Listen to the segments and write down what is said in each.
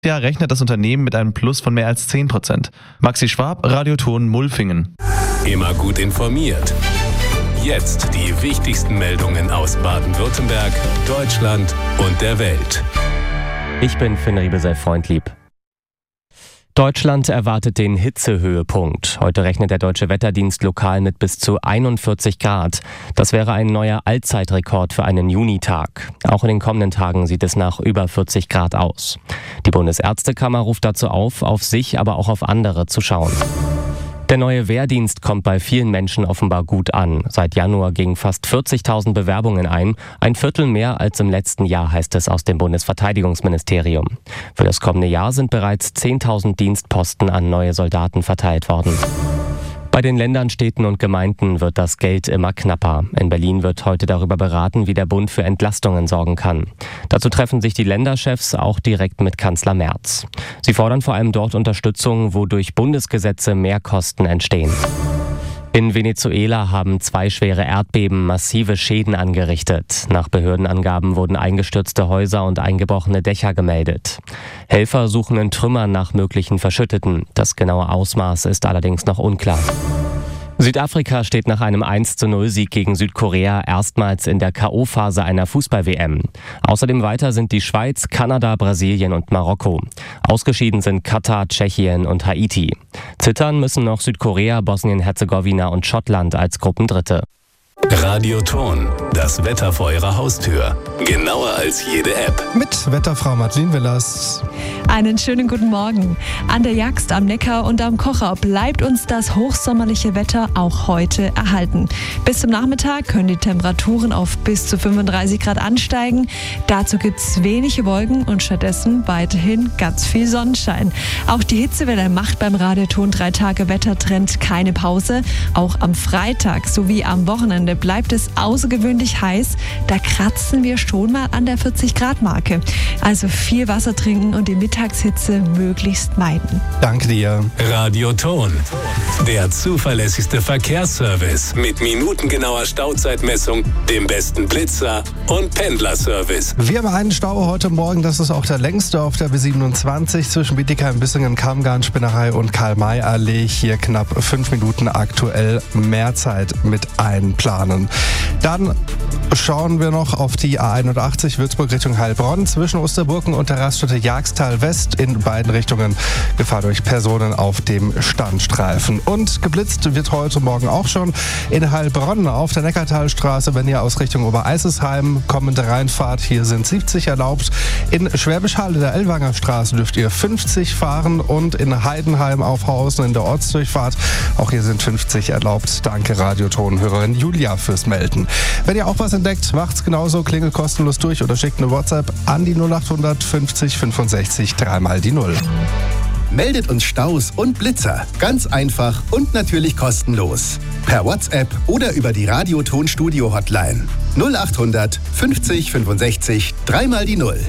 Jahr rechnet das Unternehmen mit einem Plus von mehr als 10%. Maxi Schwab, Radioton Mulfingen. Immer gut informiert. Jetzt die wichtigsten Meldungen aus Baden-Württemberg, Deutschland und der Welt. Ich bin Finn Riebesell-Freundlieb. Deutschland erwartet den Hitzehöhepunkt. Heute rechnet der Deutsche Wetterdienst lokal mit bis zu 41 Grad. Das wäre ein neuer Allzeitrekord für einen Junitag. Auch in den kommenden Tagen sieht es nach über 40 Grad aus. Die Bundesärztekammer ruft dazu auf sich, aber auch auf andere zu schauen. Der neue Wehrdienst kommt bei vielen Menschen offenbar gut an. Seit Januar gingen fast 40.000 Bewerbungen ein. Ein Viertel mehr als im letzten Jahr, heißt es aus dem Bundesverteidigungsministerium. Für das kommende Jahr sind bereits 10.000 Dienstposten an neue Soldaten verteilt worden. Bei den Ländern, Städten und Gemeinden wird das Geld immer knapper. In Berlin wird heute darüber beraten, wie der Bund für Entlastungen sorgen kann. Dazu treffen sich die Länderchefs auch direkt mit Kanzler Merz. Sie fordern vor allem dort Unterstützung, wo durch Bundesgesetze Mehrkosten entstehen. In Venezuela haben 2 schwere Erdbeben massive Schäden angerichtet. Nach Behördenangaben wurden eingestürzte Häuser und eingebrochene Dächer gemeldet. Helfer suchen in Trümmern nach möglichen Verschütteten. Das genaue Ausmaß ist allerdings noch unklar. Südafrika steht nach einem 1:0-Sieg gegen Südkorea erstmals in der K.O.-Phase einer Fußball-WM. Außerdem weiter sind die Schweiz, Kanada, Brasilien und Marokko. Ausgeschieden sind Katar, Tschechien und Haiti. Zittern müssen noch Südkorea, Bosnien-Herzegowina und Schottland als Gruppendritte. Radioton, das Wetter vor Ihrer Haustür. Genauer als jede App. Mit Wetterfrau Madeleine Willers. Einen schönen guten Morgen. An der Jagst, am Neckar und am Kocher bleibt uns das hochsommerliche Wetter auch heute erhalten. Bis zum Nachmittag können die Temperaturen auf bis zu 35 Grad ansteigen. Dazu gibt es wenige Wolken und stattdessen weiterhin ganz viel Sonnenschein. Auch die Hitzewelle macht beim Radioton 3 Tage Wettertrend keine Pause. Auch am Freitag sowie am Wochenende bleibt es außergewöhnlich heiß. Da kratzen wir schon mal an der 40-Grad-Marke. Also viel Wasser trinken und die Mittagshitze möglichst meiden. Danke dir. Radioton, der zuverlässigste Verkehrsservice mit minutengenauer Stauzeitmessung, dem besten Blitzer und Pendlerservice. Wir haben einen Stau heute Morgen, das ist auch der längste auf der B27 zwischen Bietigheim, Bissingen, Kamgarn, Spinnerei und Karl-May-Allee. Hier knapp 5 Minuten aktuell mehr Zeit mit einplanen. Dann schauen wir noch auf die A81 Würzburg Richtung Heilbronn zwischen Osterburken und der Raststätte Jagstal West in beiden Richtungen Gefahr durch Personen auf dem Standstreifen. Und geblitzt wird heute Morgen auch schon in Heilbronn auf der Neckartalstraße, wenn ihr aus Richtung Obereisesheim kommende Reinfahrt. Hier sind 70 erlaubt. In Schwäbisch Hall in der Ellwanger Straße dürft ihr 50 fahren und in Heidenheim auf Hausen in der Ortsdurchfahrt. Auch hier sind 50 erlaubt. Danke Radioton-Hörerin Julia fürs Melden. Wenn ihr auch was entdeckt, macht's genauso, klingelt kostenlos durch oder schickt eine WhatsApp an die 0800 50 65 3 die 0. Meldet uns Staus und Blitzer. Ganz einfach und natürlich kostenlos. Per WhatsApp oder über die Radioton-Studio-Hotline. 0800 50 65 3 die 0.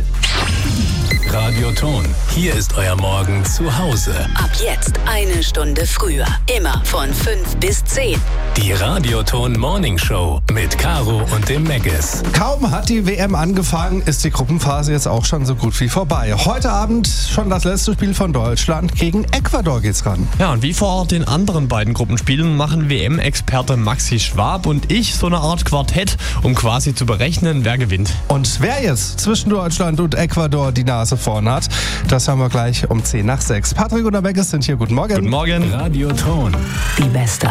Radioton, hier ist euer Morgen zu Hause. Ab jetzt 1 Stunde früher. Immer von 5 bis 10. Die Radioton Morning Show mit Caro und dem Meggis. Kaum hat die WM angefangen, ist die Gruppenphase jetzt auch schon so gut wie vorbei. Heute Abend schon das letzte Spiel von Deutschland. Gegen Ecuador geht's ran. Ja, und wie vor den anderen beiden Gruppenspielen machen WM-Experte Maxi Schwab und ich so eine Art Quartett, um quasi zu berechnen, wer gewinnt. Und wer jetzt zwischen Deutschland und Ecuador die Nase vorn hat, das haben wir gleich um 5:50. Patrick und der Meggis sind hier. Guten Morgen. Guten Morgen. Radioton. Die beste